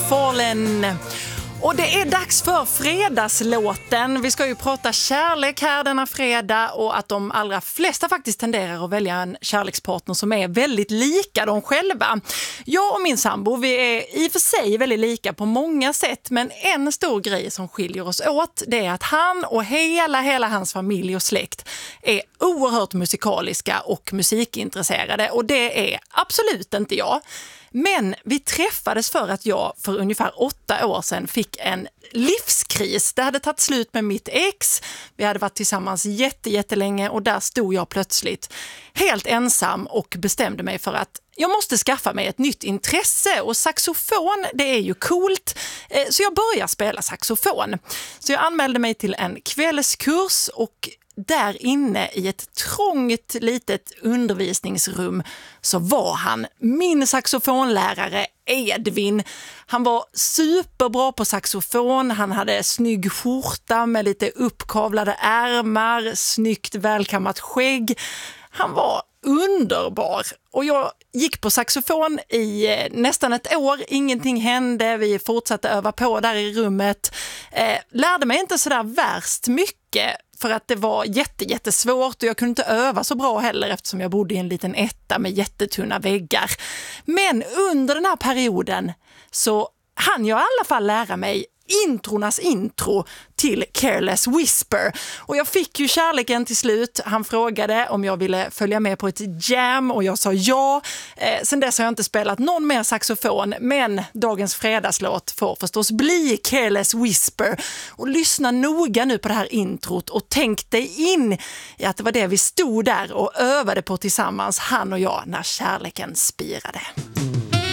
Fallen. Och det är dags för fredagslåten. Vi ska ju prata kärlek här denna fredag och att de allra flesta faktiskt tenderar att välja en kärlekspartner som är väldigt lika de själva. Jag och min sambo, vi är i och för sig väldigt lika på många sätt, men en stor grej som skiljer oss åt, det är att han och hela hans familj och släkt är oerhört musikaliska och musikintresserade, och det är absolut inte jag. Men vi träffades för att jag för ungefär 8 år sedan fick en livskris. Det hade tagit slut med mitt ex. Vi hade varit tillsammans jättelänge och där stod jag plötsligt helt ensam och bestämde mig för att jag måste skaffa mig ett nytt intresse, och saxofon, det är ju coolt, så jag började spela saxofon. Så jag anmälde mig till en kvällskurs, och där inne i ett trångt litet undervisningsrum så var han, min saxofonlärare Edvin. Han var superbra på saxofon, han hade snygg skjorta med lite uppkavlade ärmar, snyggt välkammat skägg. Han var underbar, och jag gick på saxofon i nästan ett år. Ingenting hände, vi fortsatte öva på där i rummet. Lärde mig inte sådär värst mycket för att det var jättesvårt, och jag kunde inte öva så bra heller eftersom jag bodde i en liten etta med jättetunna väggar. Men under den här perioden så hann jag i alla fall lära mig intronas intro till Careless Whisper. Och jag fick ju kärleken till slut. Han frågade om jag ville följa med på ett jam och jag sa ja. Sen dess har jag inte spelat någon mer saxofon, men dagens fredagslåt får förstås bli Careless Whisper. Och lyssna noga nu på det här introt och tänk dig in i att det var det vi stod där och övade på tillsammans, han och jag, när kärleken spirade.